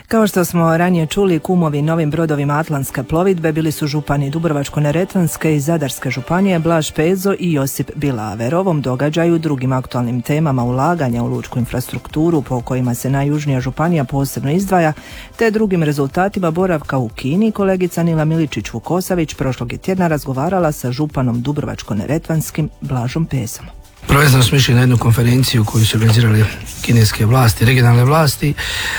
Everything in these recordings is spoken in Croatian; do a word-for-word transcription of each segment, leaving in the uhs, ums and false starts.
Kao što smo ranije čuli, kumovi novim brodovima Atlantske plovidbe bili su župani Dubrovačko-neretvanske i Zadarske županije Blaž Pezo i Josip Bilaver. Ovom događaju drugim aktualnim temama ulaganja u lučku infrastrukturu po kojima se najjužnija županija posebno izdvaja, te drugim rezultatima boravka u Kini, kolegica Nila Miličić-Vukosavić prošlog je tjedna razgovarala sa županom Dubrovačko-neretvanskim Blažom Pezom. Prvenstveno smo išli na jednu konferenciju koju su organizirali kineske vlasti, regionalne vlasti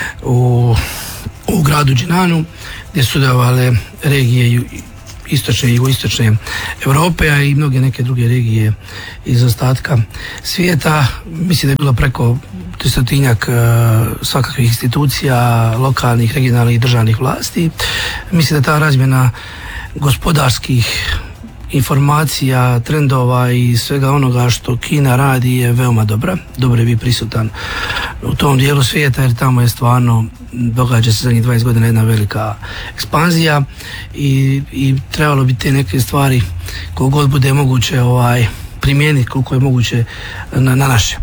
u, u gradu Džinanu, gdje su sudjelovale regije istočne i jugoistočne Europe, a i mnoge neke druge regije iz ostatka svijeta. Mislim da je bilo preko tristotinjak svakakvih institucija, lokalnih, regionalnih i državnih vlasti. Mislim da ta razmjena gospodarskih informacija, trendova i svega onoga što Kina radi je veoma dobra. Dobro je biti prisutan u tom dijelu svijeta, jer tamo je stvarno, događa se zadnjih dvadeset godina jedna velika ekspanzija i, i trebalo bi te neke stvari koliko god bude moguće ovaj, primijeniti koliko je moguće na, na naše.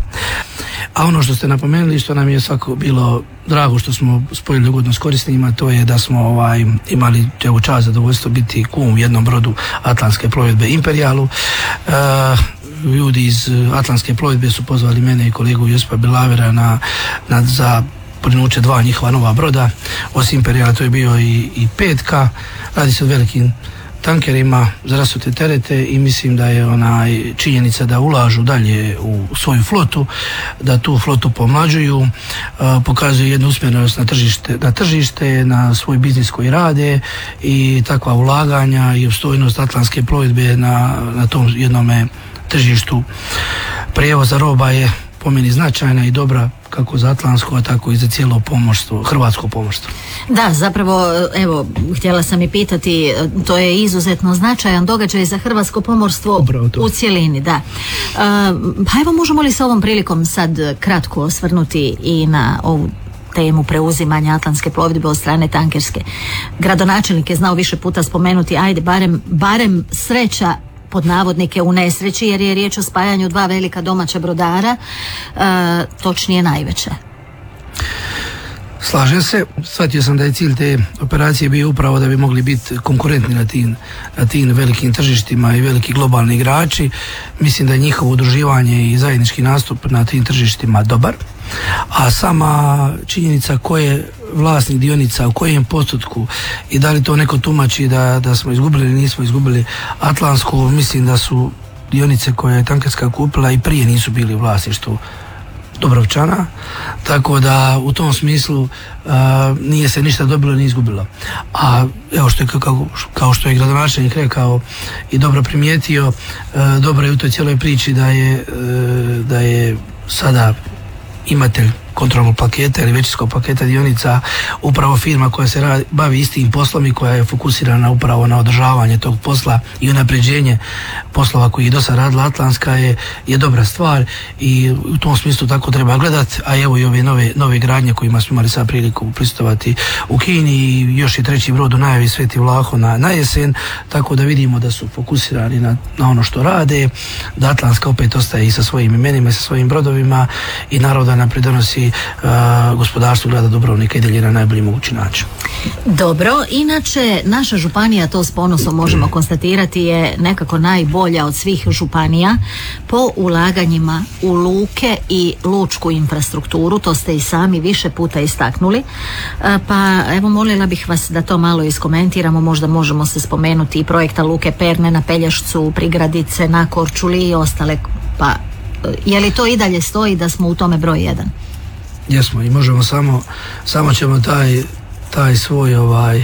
A ono što ste napomenuli, što nam je svako bilo drago što smo spojili ugodno s korisnicima, to je da smo ovaj, imali evo čast zadovoljstvo biti kum u jednom brodu Atlantske plovidbe Imperialu. E, ljudi iz Atlantske plovidbe su pozvali mene i kolegu Josipa Bilavera na, na, za prinuće dva njihova nova broda. Osim Imperiala to je bio i, i petka. Radi se o velikim tankerima za rasute terete i mislim da je onaj činjenica da ulažu dalje u svoju flotu, da tu flotu pomlađuju, pokazuju jednu usmjerenost na tržište, na tržište, na svoj biznis koji rade i takva ulaganja i opstojnost Atlantske plovidbe na, na tom jednome tržištu prijevoza roba je po meni značajna i dobra kako za atlantsko, a tako i za cijelo pomorstvo, hrvatsko pomorstvo. Da, zapravo, evo, htjela sam i pitati, to je izuzetno značajan događaj za hrvatsko pomorstvo u cjelini, da. Uh, pa evo, možemo li se ovom prilikom sad kratko osvrnuti i na ovu temu preuzimanja Atlantske plovidbe od strane tankerske. Gradonačelnik je znao više puta spomenuti, ajde, barem, barem sreća pod navodnike u nesreći, jer je riječ o spajanju dva velika domaća brodara, e, točnije najveće. Slažem se, shvatio sam da je cilj te operacije bio upravo da bi mogli biti konkurentni na tim, na tim velikim tržištima i veliki globalni igrači. Mislim da je njihovo udruživanje i zajednički nastup na tim tržištima dobar, a sama činjenica ko je vlasnik dionica, u kojem postotku i da li to neko tumači da, da smo izgubili ili nismo izgubili Atlantsku, mislim da su dionice koje je tankerska kupila i prije nisu bili u vlasništvu Dobrovčana, tako da u tom smislu uh, nije se ništa dobilo ni izgubilo. A evo što je kao, kao što je gradonačelnik rekao i dobro primijetio, uh, dobro je u toj cijeloj priči da je, uh, da je sada imatelj kontrolnog paketa ili većinskog paketa dionica upravo firma koja se radi, bavi istim poslom i koja je fokusirana upravo na održavanje tog posla i unapređenje poslova koji je do sad radila Atlantska je, je dobra stvar i u tom smislu tako treba gledati, a evo i ove nove, nove gradnje kojima smo imali sad priliku prisustvovati u Kini i još i treći brod u najavi Sveti Vlaho na, na jesen, tako da vidimo da su fokusirani na, na ono što rade, da Atlantska opet ostaje i sa svojim imenima i sa svojim brodovima i naravno da nam pridonosi Uh, gospodarstvo grada Dubrovnika i dalje na najbolji mogući način. Dobro, inače naša županija, to s ponosom možemo konstatirati, je nekako najbolja od svih županija po ulaganjima u luke i lučku infrastrukturu, to ste i sami više puta istaknuli, uh, pa evo molila bih vas da to malo iskomentiramo, možda možemo se spomenuti i projekta Luke Perne na Pelješcu, Prigradice, na Korčuli i ostale, pa je li to i dalje stoji da smo u tome broj jedan? Jesmo i možemo samo, samo ćemo taj, taj svoj ovaj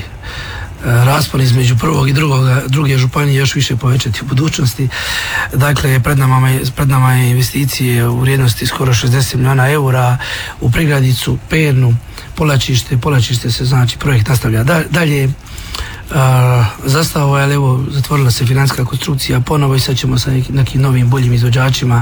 raspon između prvog i drugoga, druge županije još više povećati u budućnosti. Dakle, pred nama je, pred nama je investicije u vrijednosti skoro šezdeset milijuna eura u Prigradicu, Pernu, Polačište, Polačište se znači projekt nastavlja dalje. Uh, zastavo je, ali evo, zatvorila se financijska konstrukcija ponovo i sad ćemo sa nekim, nekim novim boljim izvođačima,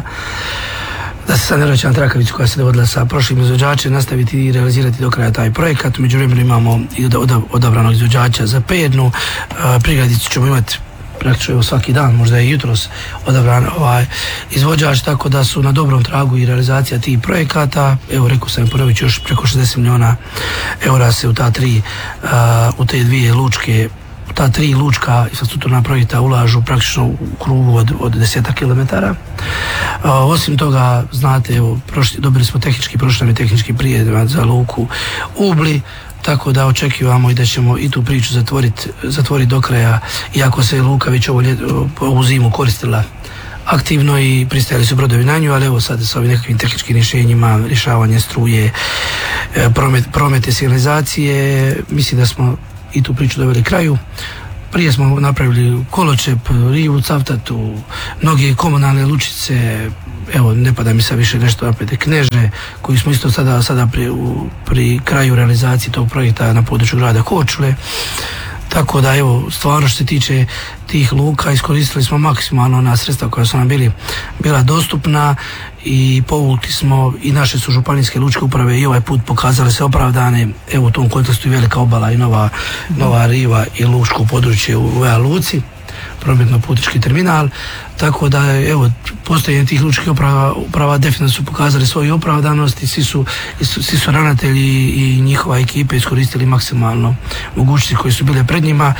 da se sad ne vraćam trakavicu koja se dovodila sa prošlim izvođačem, nastaviti i realizirati do kraja taj projekat. Međuvremenu imamo i odabranog izvođača za Pernu, uh, Prigradicu ćemo imati praktično evo svaki dan, možda je jutros odabran ovaj izvođač, tako da su na dobrom tragu i realizacija tih projekata. Evo, rekao sam, ponovit ću, još preko šezdeset milijuna eura se u ta tri, uh, u te dvije lučke, ta tri lučka infrastrukturna projekta ulažu praktično u krugu od, od desetak kilometara. Uh, osim toga, znate, evo, prošli, dobili smo tehnički, prošli nam je tehnički prijedlog za luku Ubli, tako da očekivamo i da ćemo i tu priču zatvoriti zatvorit do kraja, iako se luka već ovo ljeto, ovu zimu koristila aktivno i pristajali su brodovi na nju, ali evo sad sa ovim nekakvim tehničkim rješenjima, rješavanje struje, promet, promete, signalizacije, mislim da smo i tu priču doveli kraju. Prije smo napravili Koločep, Rivu, Cavtatu, mnoge komunalne lučice, evo ne pada mi sad više nešto opet Kneže, koji smo isto sada, sada pri, u, pri kraju realizacije tog projekta na području grada Korčule. Tako da evo, stvarno što se tiče tih luka, iskoristili smo maksimalno na sredstva koja su nam bili, bila dostupna i povukli smo, i naše su županijske lučke uprave i ovaj put pokazale se opravdane. Evo, u tom kontekstu i Velika Obala i Nova, Nova Riva i lučko područje u Vela Luci, prometno-putnički terminal, tako da evo, postojanje tih lučkih uprava, uprava definitivno su pokazali svoju opravdanost i svi su, svi su ravnatelji i njihova ekipa iskoristili maksimalno mogućnosti koje su bile pred njima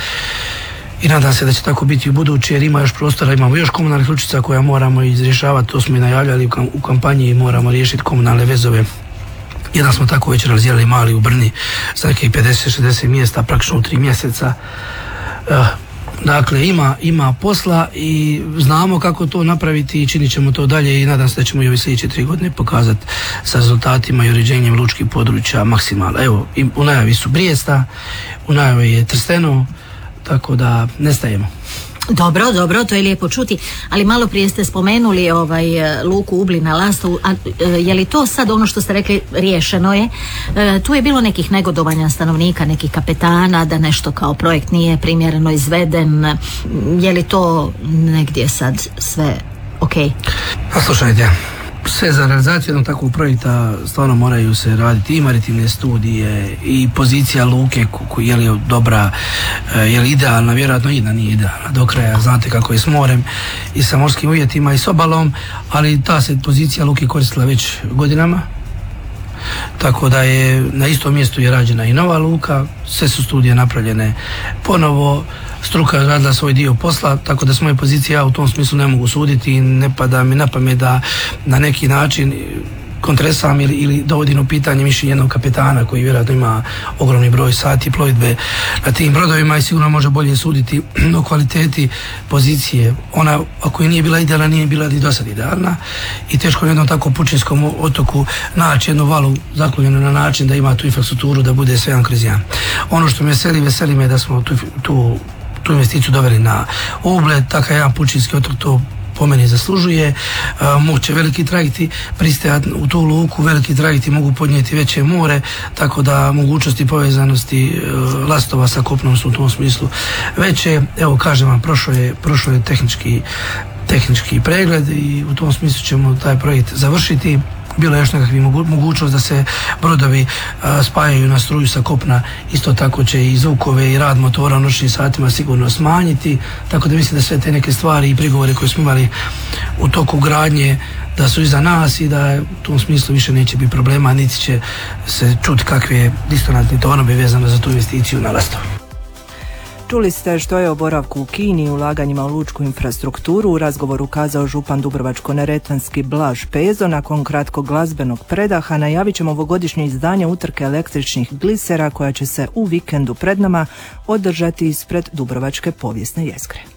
i nadam se da će tako biti u buduće, jer ima još prostora, imamo još komunalnih lučica koja moramo izrješavati, to smo i najavljali u kampanji, i moramo riješiti komunalne vezove. Jedan smo tako već realizirali mali u Brni za nekih pedeset šezdeset mjesta praktično u tri mjeseca. Uh, Dakle, ima, ima posla i znamo kako to napraviti i činit ćemo to dalje i nadam se da ćemo i ove sljedeće tri godine pokazati sa rezultatima i uređenjem lučkih područja maksimalno. Evo, u najavi su Brijesta, u najavi je Trsteno, tako da ne stajemo. Dobro, dobro, to je lijepo čuti, ali malo prije ste spomenuli ovaj luku Ubli na Lastovu, a je li to sad ono što ste rekli riješeno je? E, tu je bilo nekih negodovanja stanovnika, nekih kapetana, da nešto kao projekt nije primjereno izveden, je li to negdje sad sve ok? Pa slušajte, sve za realizaciju jednog takvog projekta stvarno moraju se raditi i maritimne studije i pozicija luke, je li dobra, je li idealna, vjerojatno i da nije idealna do kraja, znate kako je s morem i sa morskim uvjetima i s obalom, ali ta se pozicija luke koristila već godinama, tako da je na istom mjestu je rađena i nova luka, sve su studije napravljene ponovo, struka je radila svoj dio posla, tako da s moje pozicije ja u tom smislu ne mogu suditi i ne pada mi na pamet da na neki način kontresam ili, ili dovodim u pitanje mišljenje jednog kapetana koji vjerojatno ima ogromni broj sati plovidbe na tim brodovima i sigurno može bolje suditi o kvaliteti pozicije. Ona, ako je nije bila idealna, nije bila ni dosad idealna i teško na jednom tako pučinskom otoku naći jednu valu zaklonjenu na način da ima tu infrastrukturu da bude sve jedan kroz jedan. Ono što me veseli, veseli me da smo tu, tu, tu investiciju doveli na ugled, takav jedan pučinski otok to po meni zaslužuje. Moće veliki trajekti pristajati u tu luku, veliki trajekti mogu podnijeti veće more, tako da mogućnosti povezanosti Lastova sa kopnom su u tom smislu veće. Evo, kažem vam, prošlo je, prošlo je tehnički, tehnički pregled i u tom smislu ćemo taj projekt završiti. Bilo je još nekakvi mogućnost da se brodovi a, spajaju na struju sa kopna, isto tako će i zvukove i rad motora u noćnim satima sigurno smanjiti, tako da mislim da sve te neke stvari i prigovore koje smo imali u toku gradnje da su iza nas i da u tom smislu više neće biti problema, niti će se čuti kakve disonantne tonove vezano za tu investiciju na Lastovu. Čuli ste što je o boravku u Kini i ulaganjima u lučku infrastrukturu. U razgovoru kazao župan Dubrovačko-neretvanski Blaž Pezo. Nakon kratkog glazbenog predaha najavit ćemo ovogodišnje izdanje utrke električnih glisera koja će se u vikendu pred nama održati ispred Dubrovačke povijesne jezgre.